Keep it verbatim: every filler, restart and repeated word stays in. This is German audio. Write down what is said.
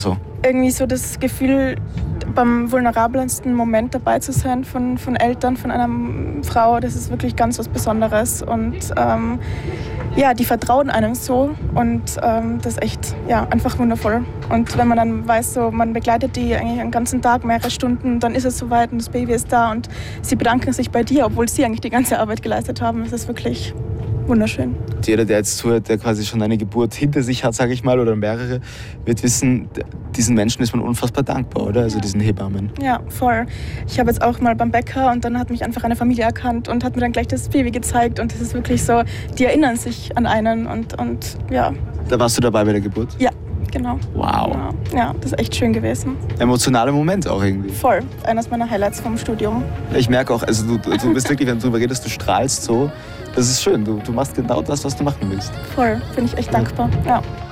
So. Irgendwie so das Gefühl, beim vulnerabelsten Moment dabei zu sein von, von Eltern, von einer Frau, das ist wirklich ganz was Besonderes. Und ähm, ja, die vertrauen einem so und ähm, das ist echt ja, einfach wundervoll. Und wenn man dann weiß, so, man begleitet die eigentlich einen ganzen Tag, mehrere Stunden, dann ist es soweit und das Baby ist da und sie bedanken sich bei dir, obwohl sie eigentlich die ganze Arbeit geleistet haben. Das ist wirklich wunderschön. Jeder, der jetzt zuhört, der quasi schon eine Geburt hinter sich hat, sage ich mal, oder mehrere, wird wissen, diesen Menschen ist man unfassbar dankbar, oder? Also diesen Hebammen. Ja, voll. Ich habe jetzt auch mal beim Bäcker und dann hat mich einfach eine Familie erkannt und hat mir dann gleich das Baby gezeigt und das ist wirklich so, die erinnern sich an einen und, und ja. Da warst du dabei bei der Geburt? Ja, genau. Wow. Ja, ja, das ist echt schön gewesen. Emotionaler Moment auch irgendwie. Voll. Eines meiner Highlights vom Studium. Ich merke auch, also du, du bist wirklich, wenn du darüber redest, du strahlst so. Das ist schön, du, du machst genau das, was du machen willst. Voll, bin ich echt dankbar. Ja.